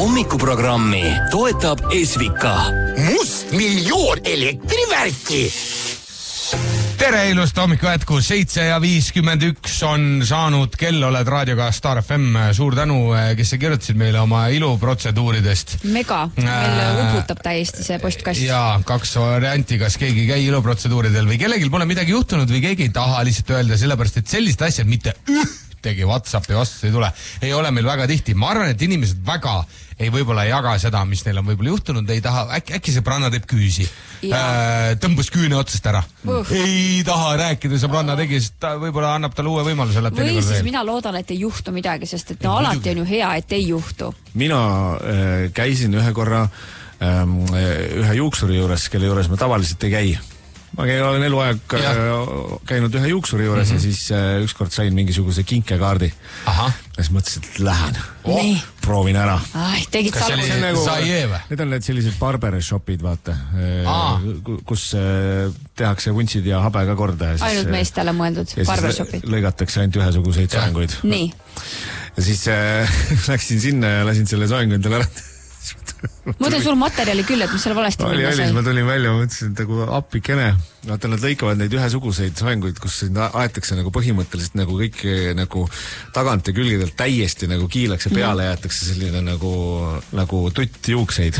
hommikuprogrammi toetab Esvika. Mustmiljoon elektrivärki. Tere ilusta hommiku jätku, 7:51 on saanud kell, oled raadioga Star FM. Suur tänu, kes sa kirjutasid meile oma iluprotseduuridest. Mega, meil uputab täiesti see postkast. Jaa, 2 varianti, kas keegi ei käi iluprotseduuridel või kellelgi pole midagi juhtunud või keegi ei taha lihtsalt öelda, sellepärast et sellist asja mitte ühtegi WhatsAppi vastus ei tule. Ei ole meil väga tihti. Ma arvan, et inimesed väga võib-olla ei jaga seda, mis neil on võib-olla juhtunud, ei taha, äkki sõbranna teeb küüsi. Tõmbus küüne otsast ära. Ei taha rääkida, sõbranna tegi, sest ta võib-olla annab talle uue võimaluse. Või siis mina loodan, et ei juhtu midagi, sest et alati on ju hea, et ei juhtu. Mina käisin ühe korra ühe juuksuri juures, kelle juures ma tavaliselt ei käi. Ma olen eluaeg käinud ühe juuksuri juures ja siis ükskord sain mingisuguse kinkekaardi. Ja siis mõtlesin, et lähen. Proovin ära. Tegid salgu. Need on need sellised barbershopid, vaata, kus tehakse vuntsid ja habe ka korda. Ainult meestele mõeldud barbershopid. Ja siis lõigatakse ainult ühesuguseid soenguid. Nii. Ja siis läksin sinna ja lasin selle soengu endale ära. Mul on suur materjali küll, et mis selle valesti oli, ma tulin välja, ma mõtlesin, et nagu appikene. Vaata, nad lõikavad neid ühesuguseid soenguid, kus aetakse nagu põhimõtteliselt nagu kõik nagu tagant ja külgedelt täiesti nagu kiilaks ja peale jäetakse selline nagu tutt juukseid.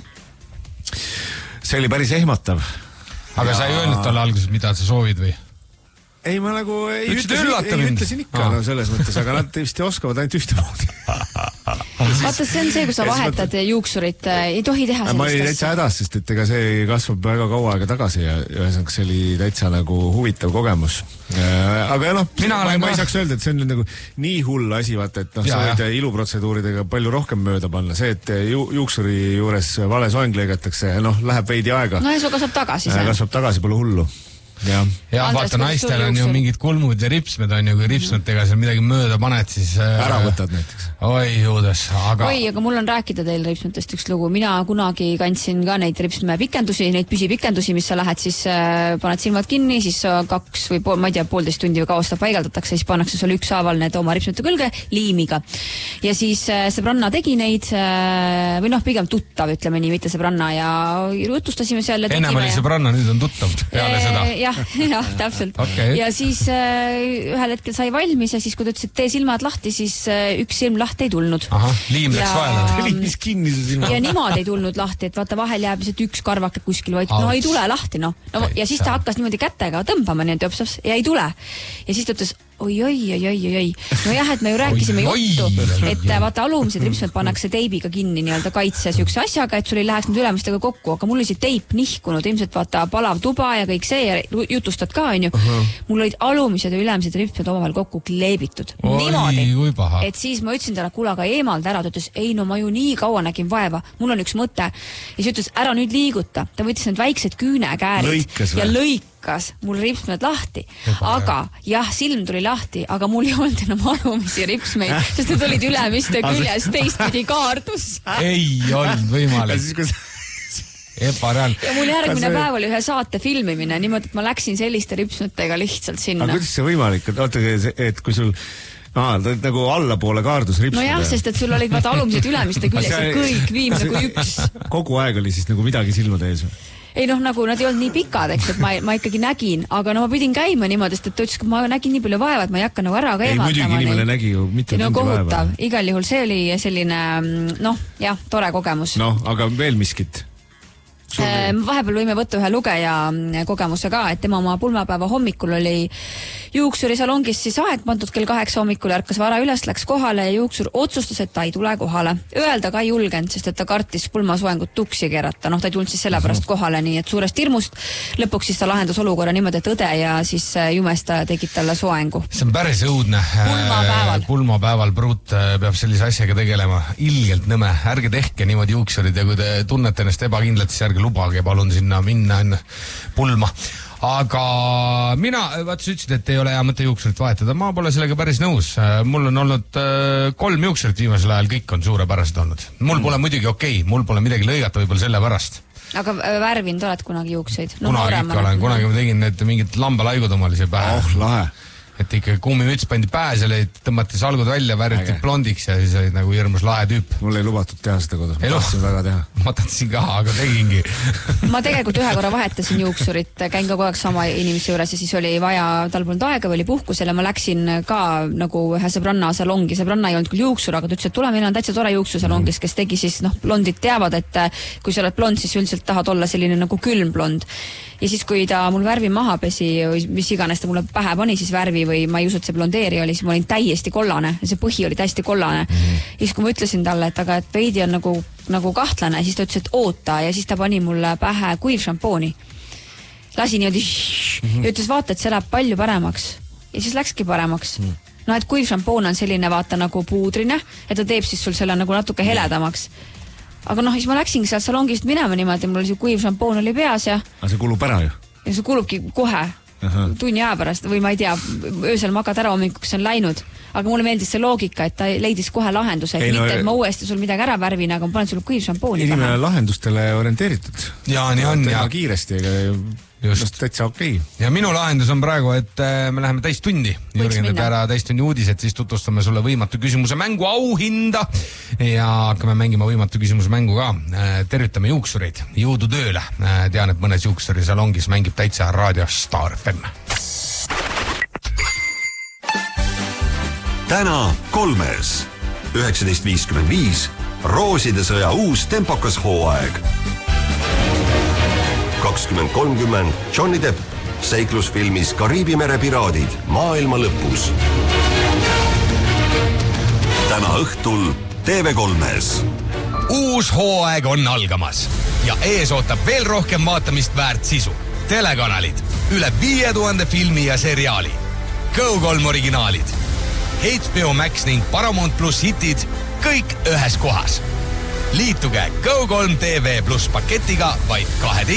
See oli päris ehmatav. Aga sa ei öelnud talle alguses, mida sa soovid või? Ei, ma nagu ütlesin ikka selles mõttes, aga nad vist oskavad ainult ühte moodi. Vaata, see on see, kui sa vahetad juuksurit, ei tohi teha sellist ma olin täitsa hädas, sest et ega see kasvab väga kaua aega tagasi ja ühesõnaga see oli täitsa nagu huvitav kogemus. Aga ma ei saaks öelda, et see on nagu nii hull asi, vaata, et sa võid iluprotseduuridega palju rohkem mööda panna. See, et juuksuri juures vale soeng lõigatakse, läheb veidi aega. No ja su kasvab tagasi see. Kasvab tagasi, pole hullu. Ja vaata, naistel on ju mingid kulmud ja ripsmed on ju, kui ripsmetega seal midagi mööda paned, siis ära võtad näiteks. Oi, juudes, aga mul on rääkida teil ripsmetest üks lugu. Mina kunagi kandsin ka neid ripsme pikendusi, neid püsipikendusi, mis sa lähed, siis paned silmad kinni, siis 2 või ma ei tea, 1,5 tundi või kaua seda paigaldatakse, siis pannakse sulle ükshaaval need oma ripsmete külge liimiga. Ja siis sõbranna tegi neid, või pigem tuttav, ütleme nii, mitte sõbranna, ja jutustasime seal. Ennem oli sõbranna, nüüd on tuttav peale seda. Ja, täpselt. Ja siis ühel hetkel sai valmis ja siis, kui ta ütles, et tee silmad lahti, siis üks silm lahti ei tulnud. Liim läks vaela. Liimis kinni see silma. Ja niimoodi ei tulnud lahti, et vaata vahel jääb lihtsalt üks karvake kuskil, vaid ei tule lahti, ja siis ta hakkas niimoodi kätega tõmbama niimoodi opsaps ja ei tule. Ja siis ta ütles, oi. No jah, et me ju rääkisime juttu, et vaata alumised ripsmed pannakse teibiga kinni nii-öelda kaitse sükse asjaga, et sul ei läheks nüüd ülemistega kokku, aga mul oli see teip nihkunud, ilmselt vaata palav tuba ja kõik see ja jutustad ka, on ju. Mul olid alumised ja ülemised ripsmed omavahel kokku kleebitud. Niimoodi, et siis ma ütlesin talle, kuule, aga eemalda ära, ta ütles, ei ma ju nii kaua nägin vaeva, mul on üks mõte. Ja siis ütles, ära nüüd liiguta. Ta võttis need väiksed küünekäärid ja lõikas mul ripsmed lahti. Aga jah, silm tuli lahti, aga mul ei olnud enam alumisi ripsmeid, sest need olid ülemiste küljes, teistpidi kaardus. Ei olnud võimalik. Ebareaalne. Ja mul järgmine päev oli ühe saate filmimine, niimoodi, et ma läksin selliste ripsmetega lihtsalt sinna. Aga kuidas see võimalik? Et kui sul nagu allapoole kaardus ripsmed. No jah, sest et sul olid vaata alumised ülemiste küljes ja kõik viimne kui üks. Kogu aeg oli siis nagu midagi silmade ees? Ei nagu nad ei olnud nii pikad, eks, et ma ikkagi nägin, aga ma pidin käima niimoodi, sest et ta ütles, et ma nägin nii palju vaeva, et ma ei hakka nagu ära ka eemaldama. Ei, muidugi inimene nägi ju mitte tundi vaeva. Igal juhul see oli selline, tore kogemus. Aga veel miskit? Vahepeal võime võtta ühe lugeja kogemuse ka, et tema oma pulmapäeva hommikul oli juuksuri salongis siis aeg pandud kell 8 hommikul, ärkas vara üles, läks kohale ja juuksur otsustas, et ta ei tule kohale. Öelda ka ei julgenud, sest et ta kartis pulmasoengut tuksi keerata. Ta ei tulnud siis sellepärast kohale, nii et suurest hirmust. Lõpuks siis ta lahendas olukorra niimoodi, et õde ja siis jumesta tegid talle soengu. See on päris õudne. Pulmapäeval pruut peab sellise asjaga tegelema. Ilgelt nõme. Ärge tehke niimoodi juuksurid ja kui te tunnete ennast ebakindlalt, siis ärge lubage palun sinna minna enne pulma. Aga mina, vaata sa ütlesid, et ei ole hea mõte juuksurit vahetada. Ma pole sellega päris nõus. Mul on olnud 3 juuksurit viimasel ajal, kõik on suurepärased olnud. Mul pole muidugi okei, mul pole midagi lõigata võib-olla selle pärast. Aga värvinud oled kunagi juukseid? Kunagi ikka olen, kunagi ma tegin need mingid lambalaigud omalised pähe. Lahe. et ikka kummimüts pandi pääsele, tõmmati salgud välja, värviti blondiks ja siis olid nagu hirmus lahe tüüp. Mul ei lubatud teha seda kodus, ma tahtsin väga teha. Ma tahtsin ka, aga tegingi. Ma tegelikult ühe korra vahetasin juuksurit, käin ka kogu aeg sama inimese juures ja siis oli vaja, tal polnud aega või oli puhkusele, ma läksin ka nagu ühe sõbranna salongi, sõbranna ei olnud küll juuksur, aga ta ütles, et tule, meil on täitsa tore juuksusalongis, kes tegi siis, blondid teavad, et kui sa oled blond, siis üldiselt tahad olla selline nagu külm blond. Ja siis, kui ta mul värvi maha pesi, mis iganes ta mulle pähe pani siis värvi või ma ei usu, et see blondeeri oli, siis ma olin täiesti kollane ja see põhi oli täiesti kollane. Ja siis, kui ma ütlesin talle, et aga et veidi on nagu kahtlane, siis ta ütles, et oota ja siis ta pani mulle pähe kuivšampooni. Lasi niimoodi ja ütles, vaata, et see läheb palju paremaks. Ja siis läkski paremaks. No, et kuivšampoon on selline vaata nagu puudrine ja ta teeb siis sul selle nagu natuke heledamaks. Aga siis ma läksingi sealt salongist minema niimoodi, mul oli see kuiv šampoon oli peas ja... Aga see kulub ära ju? Ja see kulubki kohe, tunni aja pärast või ma ei tea, öösel magad ära hommikuks on läinud. Aga mulle meeldis see loogika, et ta leidis kohe lahenduse, et mitte, et ma uuesti sul midagi ära värvin, aga ma panen sulle kuiv šampooni pähe. Inimene lahendustele orienteeritud. Ja, nii on. Ja kiiresti, aga just täitsa okei. Ja minu lahendus on praegu, et me läheme täistundi. Jürgen teeb ära täistundi uudised, siis tutvustame sulle võimatu küsimuse mängu auhinda ja hakkame mängima võimatu küsimuse mängu ka. Tervitame juuksureid, jõudu tööle. Tean, et mõnes juuksuri salongis mängib täitsa raadio Star FM. Täna 3. 19.55 Rooside sõja uus tempokas hooaeg. 2030 Johnny Depp seiklusfilmis Kariibi mere piraadid maailma lõpus. Täna õhtul TV3-s. Uus hooaeg on algamas ja ees ootab veel rohkem vaatamist väärt sisu. Telekanalid, üle 5000 filmi ja seriaali. Go3 originaalid, HBO Max ning Paramount Plus hitid, kõik ühes kohas. Liituge Go3 TV Plus paketiga vaid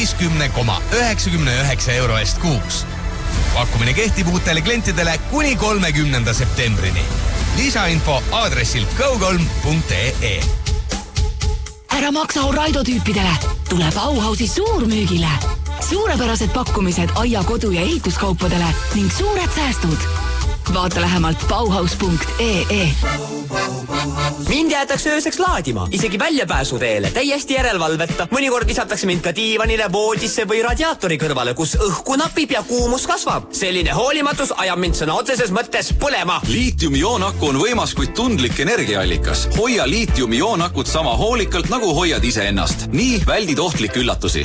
12,99 euro eest kuus. Pakkumine kehtib uutele klientidele kuni 30. septembrini. Lisainfo aadressil go3.ee. Ära maksa Oraido tüüpidele. Tuleb Bauhausi suurmüügile. Suurepärased pakkumised aia, kodu ja ehituskaupadele ning suured säästud. Vaata lähemalt bauhaus.ee. Mind jäetakse ööseks laadima, isegi väljapääsuteele, täiesti järelevalveta. Mõnikord lisatakse mind ka diivanile, voodisse või radiaatori kõrvale, kus õhku napib ja kuumus kasvab. Selline hoolimatus ajab mind sõna otseses mõttes põlema. Liitium-ioonakku on võimas, kuid tundlik energiaallikas. Hoia liitium-ioonakut sama hoolikalt, nagu hoiad ise ennast. Nii väldid ohtlikke üllatusi.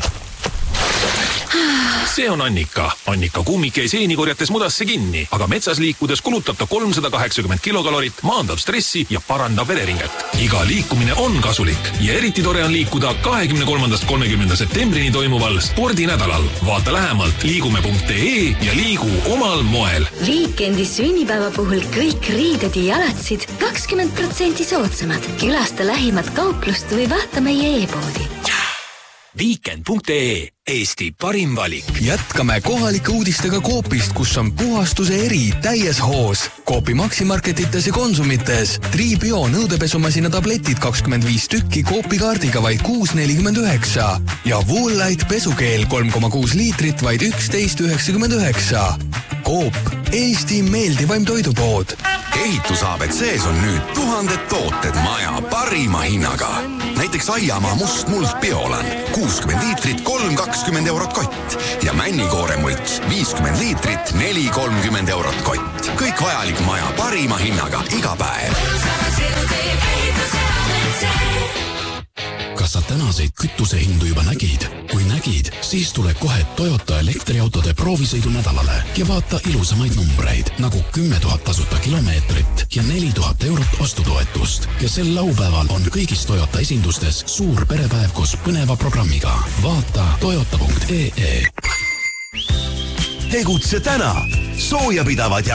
See on Annika. Annika kummik jäi seenikorjates mudasse kinni, aga metsas liikudes kulutab ta 380 kilokalorit, maandab stressi ja parandab vereringet. Iga liikumine on kasulik ja eriti tore on liikuda 23. 30. septembrini toimuval spordinädalal. Vaata lähemalt liigume.ee ja liigu omal moel. Viikendis sünnipäeva puhul kõik riided ja jalatsid 20% soodsamad. Külasta lähimat kauplust või vaata meie e-poodi. Weekend.ee, Eesti parim valik. Jätkame kohalike uudistega Coopist, kus on puhastuse eri täies hoos. Coopi Maximarketites ja Konsumites. Tribio nõudepesumasina tabletid 25 tükki Coopi kaardiga vaid 6,49 ja Woollight pesukeel 3,6 liitrit vaid 11,99. Coop, Eesti meeldivaim toidupood. Ehitus ABC-s on nüüd 1000 tooted maja parima hinnaga. Näiteks Aiamaa must muld biolan 60 liitrit 3,20 eurot kott ja Männikoore mults 50 liitrit 4,30 eurot kott. Kõik vajalik maja parima hinnaga iga päev. Kas sa tänaseid kütusehindu juba nägid? Kui nägid, siis tule kohe Toyota elektriautode proovisõidu nädalale ja vaata ilusamaid numbreid, nagu 10 000 tasuta kilomeetrit ja 4000 eurot ostutoetust. Ja sel laupäeval on kõigis Toyota esindustes suur perepäev koos põneva programmiga. Vaata toyota.ee. Tegutse täna! Soojapidavad ja